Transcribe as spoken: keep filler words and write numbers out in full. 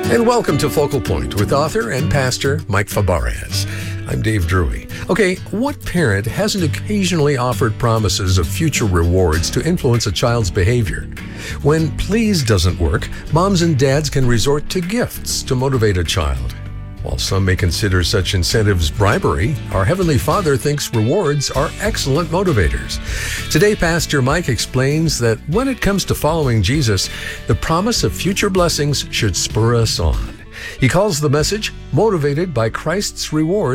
And welcome to Focal Point with author and pastor Mike Fabarez. I'm Dave Drury. Okay, what parent hasn't occasionally offered promises of future rewards to influence a child's behavior? When please doesn't work, moms and dads can resort to gifts to motivate a child. While some may consider such incentives bribery, our Heavenly Father thinks rewards are excellent motivators. Today, Pastor Mike explains that when it comes to following Jesus, the promise of future blessings should spur us on. He calls the message Motivated by Christ's Reward